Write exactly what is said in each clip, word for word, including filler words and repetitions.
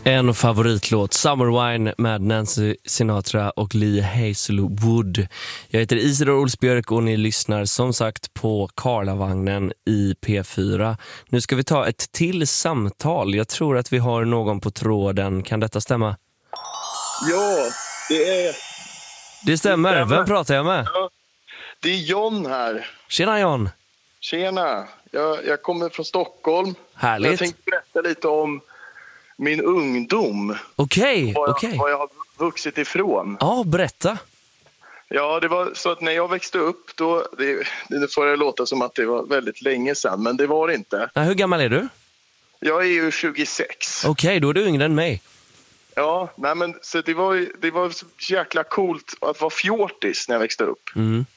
En favoritlåt, Summer Wine med Nancy Sinatra och Lee Hazelwood. Jag heter Isidor Olsbjörk och ni lyssnar som sagt på Karlavagnen i P fyra. Nu ska vi ta ett till samtal. Jag tror att vi har någon på tråden. Kan detta stämma? Ja, det är... Det stämmer. Det stämmer. Vem pratar jag med? Ja, det är John här. Tjena John. Tjena. Jag, jag kommer från Stockholm. Härligt. Jag tänkte berätta lite om min ungdom. Okej, vad, okej. vad jag har vuxit ifrån. Ja, berätta. Ja, det var så att när jag växte upp då, det, det får det låta som att det var väldigt länge sedan, men det var det inte. Ja, hur gammal är du? Jag är ju tjugosex. Okej, då är du yngre än mig. Ja, nej men så det var ju, det var så jäkla coolt att vara fjortis när jag växte upp. Mm.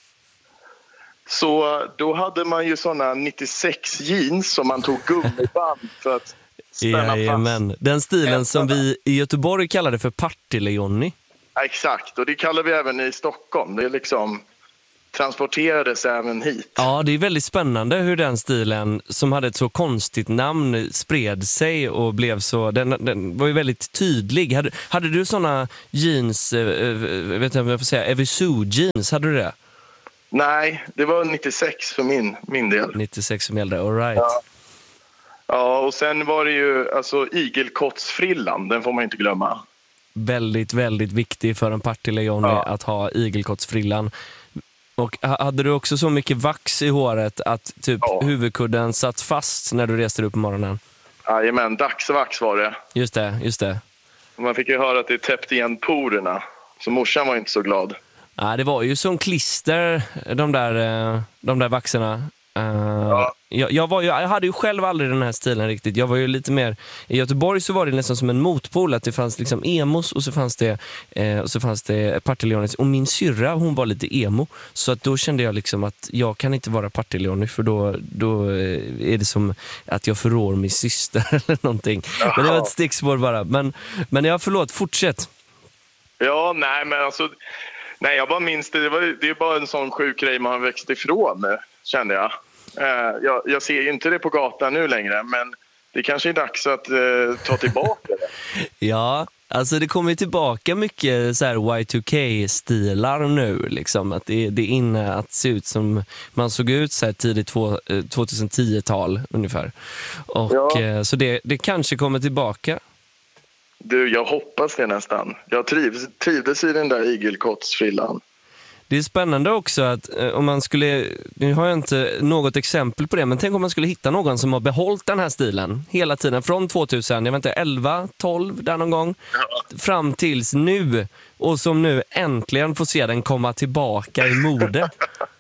Så då hade man ju såna nittiosex jeans som man tog gummiband för att spänna Jajamän. fast. Den stilen som vi i Göteborg kallade för Partille-Johnny. Ja, exakt, och det kallar vi även i Stockholm. Det är liksom transporterades även hit. Ja, det är väldigt spännande hur den stilen som hade ett så konstigt namn spred sig och blev så, den, den var ju väldigt tydlig. Hade, hade du såna jeans, äh, vet inte vad jag får säga, Evisu jeans, hade du det? Nej, det var nittiosex för min, min del. nittiosex som gällde, all right. Ja. Ja, och sen var det ju alltså igelkottsfrillan, den får man inte glömma. Väldigt, väldigt viktig för en Partille-Johnny Ja. att ha igelkottsfrillan. Och hade du också så mycket vax i håret att typ Ja. huvudkudden satt fast när du reste upp på morgonen? Jajamän, dagsvax var det. Just det, just det. Man fick ju höra att det täppte igen porerna. Så morsan var inte så glad. Ja, det var ju som klister, de där, eh, de där vaxerna. Uh, Ja. jag, jag, var ju, jag hade ju själv aldrig den här stilen riktigt. Jag var ju lite mer... I Göteborg så var det nästan som en motpol. Att det fanns liksom emos och så fanns det, eh, och så fanns det Partille-Johnny. Och min syrra, hon var lite emo. Så att då kände jag liksom att jag kan inte vara Partille-Johnny. För då, då är det som att jag förrår min syster eller någonting. Jaha. Men det var ett stickspår bara. Men, men jag förlåt, fortsätt. Ja, nej men alltså... Nej, jag bara minns det. Det, var, det är bara en sån sjuk grej man har växt ifrån, kände jag. Eh, jag. Jag ser ju inte det på gatan nu längre, men det kanske är dags att eh, ta tillbaka det. Ja, alltså det kommer tillbaka mycket så här Y two K-stilar nu. Liksom. Att det, det är inne att se ut som man såg ut så här tidigt två, tjugohundratio-tal ungefär. Och, Ja. eh, så det, det kanske kommer tillbaka. Du, jag hoppas det nästan. Jag trivs, trivdes i den där igelkottsfrillan. Det är spännande också att eh, om man skulle, nu har jag inte något exempel på det, men tänk om man skulle hitta någon som har behållit den här stilen hela tiden från tvåtusen, jag vet inte, elva, tolv där någon gång, Ja. fram tills nu, och som nu äntligen får se den komma tillbaka i mode.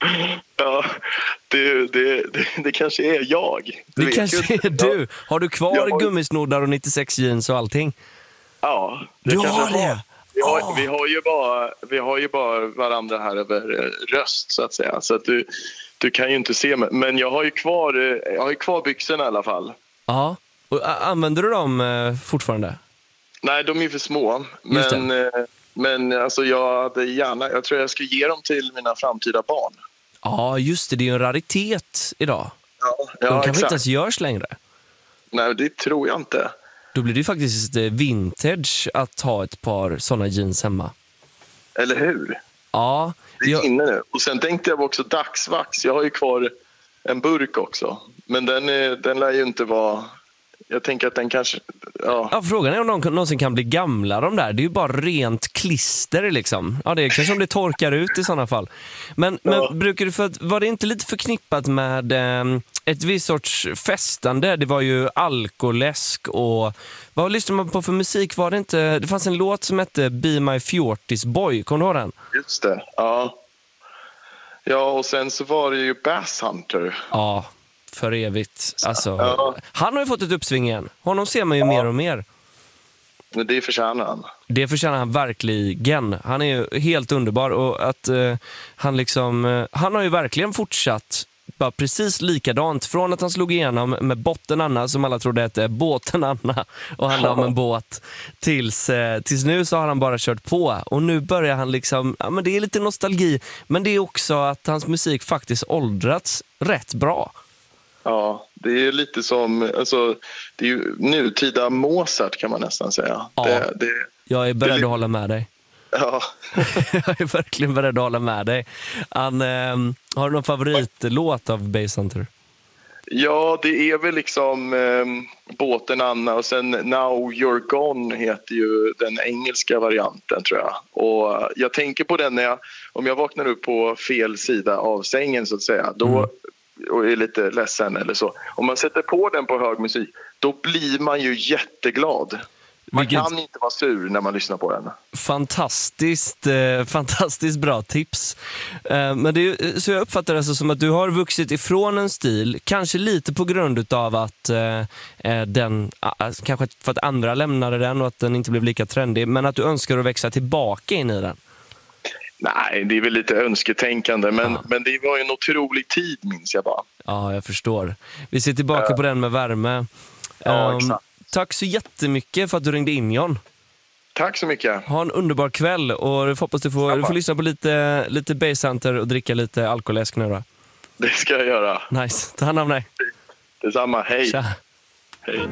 Ja, det, det, det, det kanske är jag. Det vet kanske ju inte. är du. Har du kvar Jag har- gummisnoddar och nittiosex jeans och allting? Ja, det Du kanske har jag det? Vi har, Åh. vi, har ju bara, vi har ju bara varandra här över eh, röst så att säga. Så att du, du kan ju inte se mig. Men jag har ju kvar, eh, jag har ju kvar byxorna i alla fall. Ja. Och, ä, använder du dem eh, fortfarande? Nej, de är ju för små. Just Men, eh, men alltså jag hade gärna, jag tror jag ska ge dem till mina framtida barn. Ja, just det. Det är ju en raritet idag. Ja, De ja kanske inte exakt. ens görs längre. Nej, det tror jag inte. Då blir det ju faktiskt eh, vintage att ha ett par såna jeans hemma. Eller hur? Ja, Det är jag, inne nu. Och sen tänkte jag också dagsvax. Jag har ju kvar en burk också. Men den, är, den lär ju inte vara... Jag tänker att den kanske... Ja, ja, frågan är om de någonsin kan bli gamla, de där. Det är ju bara rent klister liksom. Ja, det är kanske om det torkar ut i sådana fall. Men, Ja. men brukar du, för att, var det inte lite förknippat med eh, ett visst sorts festande? Det var ju alkoläsk och... Vad lyssnade man på för musik? Var det inte... Det fanns en låt som hette Be My Fjortis Boy. Kommer du ihåg den? just det. Ja. Ja, och sen så var det ju Bass Hunter. Ja, för evigt. Alltså, Ja. han har ju fått ett uppsving igen. Honom ser man ju mer och mer. Men det förtjänar han. Det förtjänar han verkligen. Han är ju helt underbar. Och att eh, han liksom... Eh, han har ju verkligen fortsatt bara precis likadant. Från att han slog igenom med Botten Anna, som alla trodde hette Båten Anna, och handlade om en båt, tills, eh, tills nu så har han bara kört på. Och nu börjar han liksom... Ja, men det är lite nostalgi. Men det är också att hans musik faktiskt åldrats rätt bra. Ja, det är lite som, alltså, det är ju nutida Mozart kan man nästan säga. Ja, det, det, jag är beredd det, att hålla med dig. Ja. Jag är verkligen beredd att hålla med dig. An, eh, har du någon favoritlåt av Basshunter? Ja, det är väl liksom eh, Båten Anna och sen Now You're Gone heter ju den engelska varianten tror jag. Och jag tänker på den när jag, om jag vaknar upp på fel sida av sängen så att säga, då mm. och är lite ledsen eller så. Om man sätter på den på hög musik, då blir man ju jätteglad. Man Vilket... kan inte vara sur när man lyssnar på den. Fantastiskt, eh, fantastiskt bra tips. Eh, men det är, så jag uppfattar det som att du har vuxit ifrån en stil, kanske lite på grund av att eh, den, eh, kanske för att andra lämnade den och att den inte blev lika trendig, men att du önskar att växa tillbaka in i den. Nej, det är väl lite önsketänkande, men, ja. men det var ju en otrolig tid, minns jag bara. Ja, jag förstår. Vi ser tillbaka uh. på den med värme. Ja, um, exakt. Tack så jättemycket för att du ringde in, John. Tack så mycket. Ha en underbar kväll och jag hoppas du får, du får lyssna på lite, lite Basshunter och dricka lite alkoläsk nu då. Det ska jag göra. Nice, ta hand om dig. Detsamma, hej. Tja. Hej.